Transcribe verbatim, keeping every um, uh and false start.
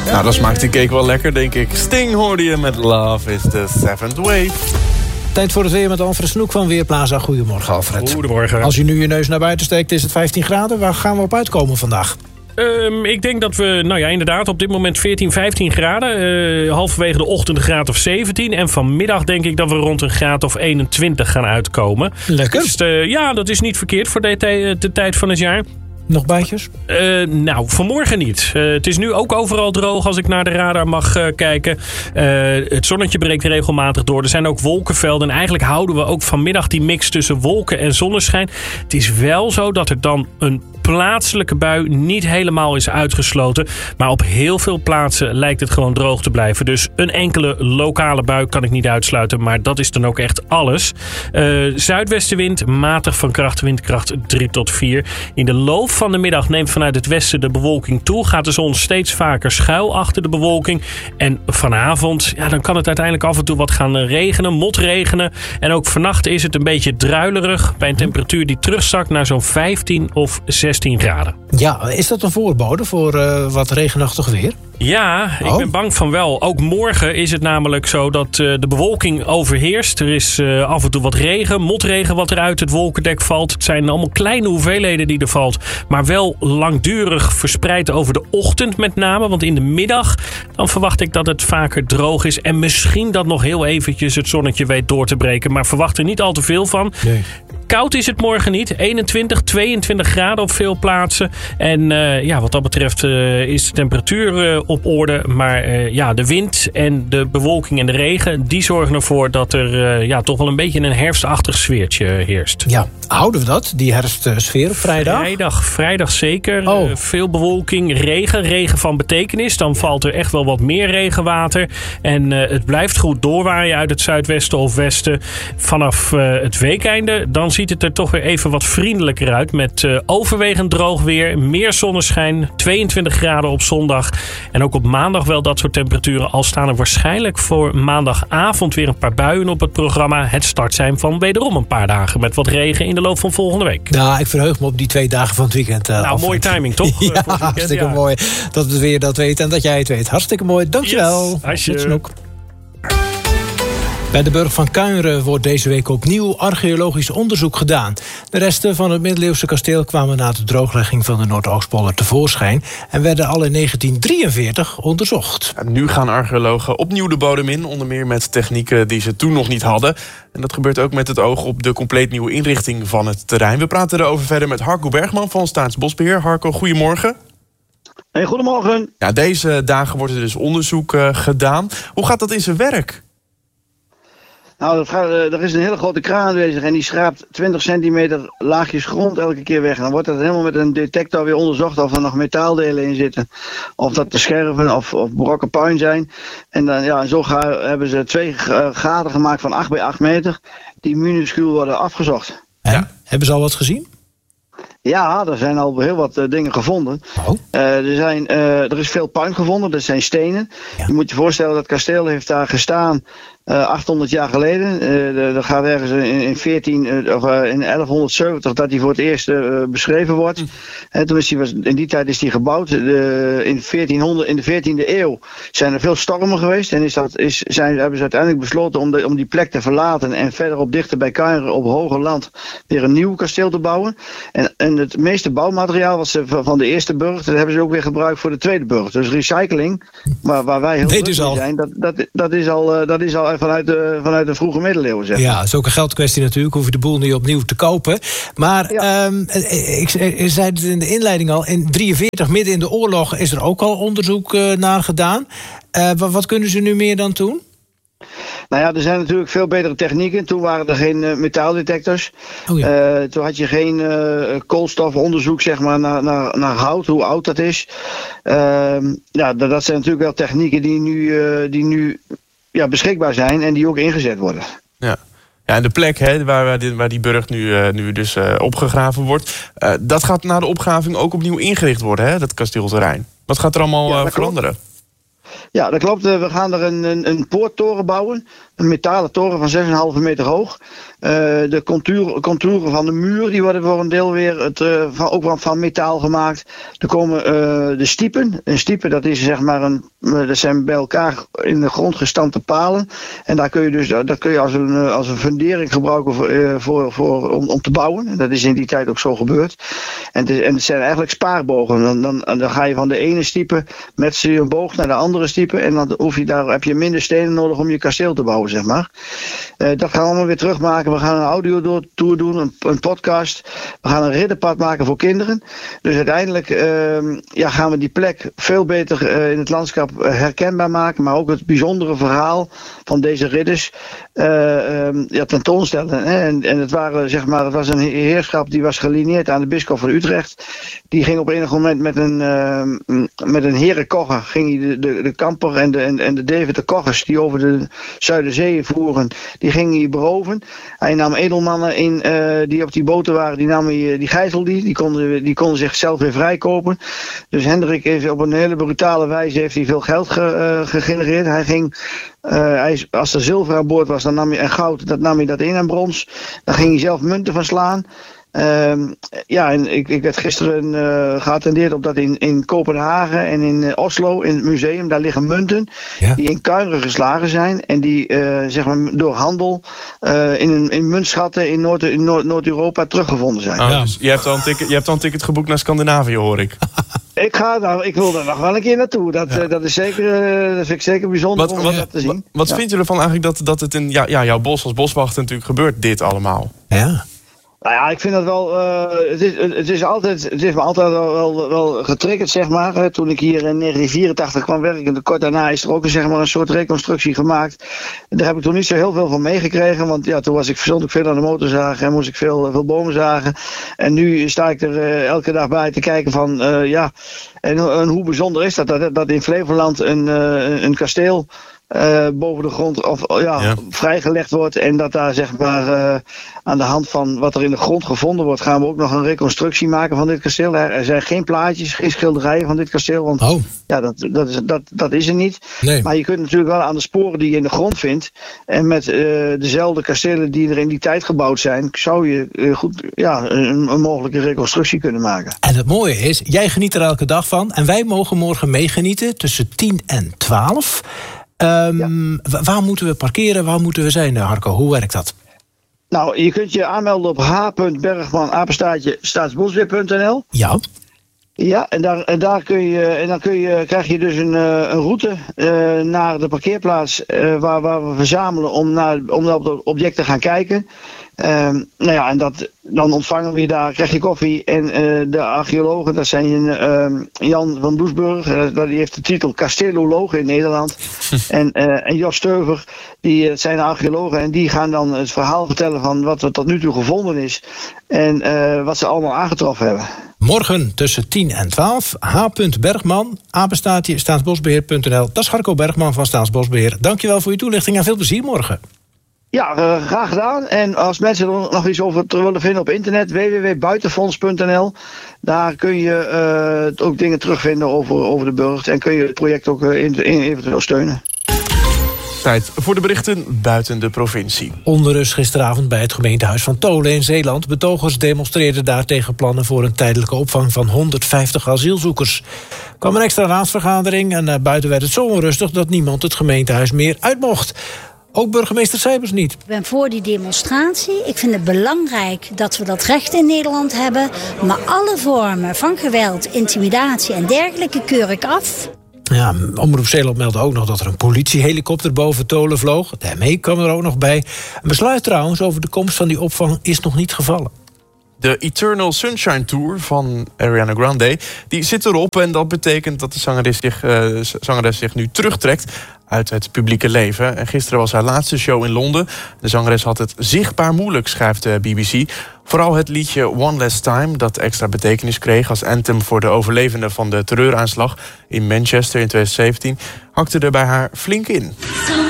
Nou, dan smaakt die cake wel lekker, denk ik. Sting hoorde je met Love is the Seventh Wave. Tijd voor het weer met Alfred Snoek van Weerplaza. Goedemorgen, Alfred. Goedemorgen. Als je nu je neus naar buiten steekt, is het vijftien graden. Waar gaan we op uitkomen vandaag? Um, ik denk dat we, nou ja, inderdaad op dit moment veertien, vijftien graden. Uh, halverwege de ochtend een graad of zeventien. En vanmiddag denk ik dat we rond een graad of eenentwintig gaan uitkomen. Lekker. Dus uh, ja, dat is niet verkeerd voor de, de, de tijd van het jaar. Nog bijtjes? Uh, nou, vanmorgen niet. Uh, het is nu ook overal droog als ik naar de radar mag uh, kijken. Uh, het zonnetje breekt regelmatig door. Er zijn ook wolkenvelden. En eigenlijk houden we ook vanmiddag die mix tussen wolken en zonneschijn. Het is wel zo dat er dan een plaatselijke bui niet helemaal is uitgesloten. Maar op heel veel plaatsen lijkt het gewoon droog te blijven. Dus een enkele lokale bui kan ik niet uitsluiten. Maar dat is dan ook echt alles. Uh, zuidwestenwind, matig van kracht, windkracht drie tot vier. In de loop van de middag neemt vanuit het westen de bewolking toe. Gaat de zon steeds vaker schuil achter de bewolking. En vanavond, ja, dan kan het uiteindelijk af en toe wat gaan regenen, motregenen. En ook vannacht is het een beetje druilerig. Bij een temperatuur die terugzakt naar zo'n vijftien of zestien graden. Ja, is dat een voorbode voor uh, wat regenachtig weer? Ja, ik oh. ben bang van wel. Ook morgen is het namelijk zo dat uh, de bewolking overheerst. Er is uh, af en toe wat regen, motregen wat er uit het wolkendek valt. Het zijn allemaal kleine hoeveelheden die er valt. Maar wel langdurig verspreid over de ochtend met name. Want in de middag dan verwacht ik dat het vaker droog is. En misschien dat nog heel eventjes het zonnetje weet door te breken. Maar verwacht er niet al te veel van. Nee. Koud is het morgen niet. eenentwintig, tweeëntwintig graden op veel plaatsen. En uh, ja, wat dat betreft uh, is de temperatuur uh, op orde. Maar uh, ja, de wind en de bewolking en de regen, die zorgen ervoor dat er uh, ja, toch wel een beetje een herfstachtig sfeertje heerst. Ja, houden we dat, die herfstsfeer op vrijdag? Vrijdag, vrijdag zeker. Oh. Uh, veel bewolking, regen, regen van betekenis. Dan valt er echt wel wat meer regenwater. En uh, het blijft goed doorwaaien uit het zuidwesten of westen. Vanaf uh, het weekeinde, dan ziet het er toch weer even wat vriendelijker uit. Met uh, overwegend droog weer, meer zonneschijn, tweeëntwintig graden op zondag. En ook op maandag wel dat soort temperaturen. Al staan er waarschijnlijk voor maandagavond weer een paar buien op het programma. Het start zijn van wederom een paar dagen met wat regen in de loop van volgende week. Nou, ik verheug me op die twee dagen van het weekend. Uh, nou, mooie timing toch? Ja, uh, hartstikke ja. mooi dat het weer dat weet en dat jij het weet. Hartstikke mooi, dankjewel. Yes, Tot Snoek. Bij de burcht van Kuinre wordt deze week opnieuw archeologisch onderzoek gedaan. De resten van het middeleeuwse kasteel kwamen na de drooglegging van de Noordoostpolder tevoorschijn en werden al in negentien drieënveertig onderzocht. Ja, nu gaan archeologen opnieuw de bodem in, onder meer met technieken die ze toen nog niet hadden. En dat gebeurt ook met het oog op de compleet nieuwe inrichting van het terrein. We praten erover verder met Harco Bergman van Staatsbosbeheer. Harco, goedemorgen. Hey, goedemorgen. Ja, deze dagen wordt er dus onderzoek uh, gedaan. Hoe gaat dat in zijn werk? Nou, dat gaat, uh, er is een hele grote kraan aanwezig en die schraapt twintig centimeter laagjes grond elke keer weg. En dan wordt dat helemaal met een detector weer onderzocht of er nog metaaldelen in zitten. Of dat de scherven of, of brokken puin zijn. En dan, ja, zo gaan, hebben ze twee gaten gemaakt van acht bij acht meter. Die minuscuul worden afgezocht. En? Ja. Hebben ze al wat gezien? Ja, er zijn al heel wat uh, dingen gevonden. Oh. Uh, er, zijn, uh, er is veel puin gevonden, dat zijn stenen. Ja. Je moet je voorstellen, dat kasteel heeft daar gestaan uh, achthonderd jaar geleden. Uh, er gaat ergens in, in, veertien, uh, of, uh, in elfhonderdzeventig dat hij voor het eerst uh, beschreven wordt. Mm. En toen is hij, was, in die tijd is hij gebouwd. Uh, in, veertienhonderd, in de veertiende eeuw zijn er veel stormen geweest. En is dat, is, zijn, hebben ze uiteindelijk besloten om, de, om die plek te verlaten. En verderop dichter bij Kuinre op hoger land weer een nieuw kasteel te bouwen. En, en het meeste bouwmateriaal wat ze van de eerste burcht, dat hebben ze ook weer gebruikt voor de tweede burcht. Dus recycling, waar, waar wij heel nee, druk dus mee al. zijn, dat, dat, dat is al, dat is al vanuit, de, vanuit de vroege middeleeuwen. Zeg. Ja, dat is ook een geldkwestie natuurlijk. Hoef je de boel niet opnieuw te kopen. Maar Ja. um, ik, ik zei het in de inleiding al. In drieënveertig, midden in de oorlog, is er ook al onderzoek uh, naar gedaan. Uh, wat, wat kunnen ze nu meer dan toen? Nou ja, er zijn natuurlijk veel betere technieken. Toen waren er geen uh, metaaldetectors. Oh ja. uh, toen had je geen uh, koolstofonderzoek zeg maar, naar, naar, naar hout, hoe oud dat is. Uh, ja, dat zijn natuurlijk wel technieken die nu, uh, die nu ja, beschikbaar zijn en die ook ingezet worden. Ja. Ja, en de plek hè, waar, waar, die, waar die burcht nu, uh, nu dus uh, opgegraven wordt, uh, dat gaat na de opgraving ook opnieuw ingericht worden, hè, dat kasteelterrein. Wat gaat er allemaal Ja, uh, dat veranderen? klopt. Ja, dat klopt. We gaan er een, een, een poorttoren bouwen. Een metalen toren van zes komma vijf meter hoog. Uh, de contour, contouren van de muur die worden voor een deel weer het, uh, van, ook wel van metaal gemaakt. Er komen uh, de stiepen. Een stiepen dat is zeg maar een, dat zijn bij elkaar in de grond gestampte palen. En daar kun je dus dat kun je als een, als een fundering gebruiken voor, uh, voor, voor, om, om te bouwen. En dat is in die tijd ook zo gebeurd. En het, is, en het zijn eigenlijk spaarbogen. Dan, dan, dan ga je van de ene stiepe met een boog naar de andere stiepe. En dan hoef je daar, heb je minder stenen nodig om je kasteel te bouwen, zeg maar. Uh, dat gaan we allemaal weer terugmaken. We gaan een audio-tour doen, een, een podcast. We gaan een ridderpad maken voor kinderen. Dus uiteindelijk uh, ja, gaan we die plek veel beter uh, in het landschap herkenbaar maken. Maar ook het bijzondere verhaal van deze ridders uh, um, ja, tentoonstellen. Hè? En, en het, waren, zeg maar, het was een heerschap die was gelineerd aan de bisschop van Utrecht. Die ging op enig moment met een, uh, met een herenkogger, ging hij de, de, de kamper en de, en, en de Deventer koggers die over de Zuiderzee voeren, die ging hij beroven. Hij nam edelmannen in uh, die op die boten waren, die nam hij, die gijzelde die, die konden, die konden zichzelf weer vrijkopen. Dus Hendrik heeft op een hele brutale wijze heeft hij veel geld ge, uh, gegenereerd. Hij ging, uh, hij, als er zilver aan boord was dan nam hij, en goud, dat nam hij dat in en brons. Dan ging hij zelf munten van slaan. Uh, ja, en ik, ik werd gisteren uh, geattendeerd op dat in, in Kopenhagen en in uh, Oslo, in het museum, daar liggen munten ja. die in kuieren geslagen zijn en die uh, zeg maar door handel uh, in, in muntschatten in, Noord, in Noord, Noord-Europa teruggevonden zijn. Oh, ja. Dus je hebt al een ticket, je hebt al een ticket geboekt naar Scandinavië, hoor ik. Ik ga nou, ik wil er nog wel een keer naartoe. Dat, ja. uh, dat is zeker, uh, dat vind ik zeker bijzonder wat, om wat, dat te zien. Wat ja. vind je ervan eigenlijk dat, dat het in ja, ja, jouw bos als boswachter natuurlijk gebeurt, dit allemaal? Ja. Nou ja, ik vind dat wel. Uh, het, is, het, is altijd, het is me altijd wel, wel, wel getriggerd, zeg maar. Hè. Toen ik hier in negentien vierentachtig kwam werken, kort daarna is er ook zeg maar, een soort reconstructie gemaakt. Daar heb ik toen niet zo heel veel van meegekregen, want ja, toen was ik stond ik veel aan de motorzagen en moest ik veel, veel bomen zagen. En nu sta ik er uh, elke dag bij te kijken van, uh, ja, en, en hoe bijzonder is dat, dat, dat in Flevoland een, uh, een kasteel Uh, boven de grond of ja, ja. vrijgelegd wordt en dat daar zeg maar uh, aan de hand van wat er in de grond gevonden wordt, gaan we ook nog een reconstructie maken van dit kasteel. Er, er zijn geen plaatjes, geen schilderijen van dit kasteel, want oh. ja, dat, dat, is, dat, dat is er niet. Nee. Maar je kunt natuurlijk wel aan de sporen die je in de grond vindt en met uh, dezelfde kastelen die er in die tijd gebouwd zijn, zou je uh, goed ja, een, een mogelijke reconstructie kunnen maken. En het mooie is, jij geniet er elke dag van en wij mogen morgen meegenieten tussen tien en twaalf. Um, ja. Waar moeten we parkeren? Waar moeten we zijn, Harco? Hoe werkt dat? Nou, je kunt je aanmelden op h punt bergman apenstaartje staatsbosbeheer punt n l. Ja. Ja, en daar, en daar kun je, en dan kun je, krijg je dus een, een route uh, naar de parkeerplaats uh, waar, waar we verzamelen om naar, om naar het object te gaan kijken. Um, nou ja, en dat, dan ontvangen we je daar, krijg je koffie. En uh, de archeologen, dat zijn uh, Jan van Doesburg, uh, die heeft de titel Kasteeloloog in Nederland. en, uh, en Jos Steuver, die uh, zijn archeologen en die gaan dan het verhaal vertellen van wat er tot nu toe gevonden is. En uh, wat ze allemaal aangetroffen hebben. Morgen tussen tien en twaalf, h punt bergman, apenstaartje staatsbosbeheer punt n l. Dat is Harco Bergman van Staatsbosbeheer. Dankjewel voor je toelichting en veel plezier morgen. Ja, uh, graag gedaan. En als mensen er nog iets over willen vinden op internet, w w w punt buitenfonds punt n l. Daar kun je uh, ook dingen terugvinden over, over de burcht en kun je het project ook uh, in, in, eventueel steunen. Tijd voor de berichten buiten de provincie. Onrust gisteravond bij het gemeentehuis van Tolen in Zeeland. Betogers demonstreerden daar tegen plannen voor een tijdelijke opvang van honderdvijftig asielzoekers. Er kwam een extra raadsvergadering en uh, buiten werd het zo onrustig dat niemand het gemeentehuis meer uit mocht. Ook burgemeester Seibers niet. Ik ben voor die demonstratie. Ik vind het belangrijk dat we dat recht in Nederland hebben. Maar alle vormen van geweld, intimidatie en dergelijke keur ik af. Ja, Omroep Zeeland meldde ook nog dat er een politiehelikopter boven Tolen vloog. De M E kwam er ook nog bij. Een besluit trouwens over de komst van die opvang is nog niet gevallen. De Eternal Sunshine Tour van Ariana Grande, die zit erop. En dat betekent dat de zangeres zich, uh, zangeres zich nu terugtrekt uit het publieke leven. En gisteren was haar laatste show in Londen. De zangeres had het zichtbaar moeilijk, schrijft de B B C. Vooral het liedje One Last Time, dat extra betekenis kreeg als anthem voor de overlevenden van de terreuraanslag in Manchester in twintig zeventien, hakte er bij haar flink in.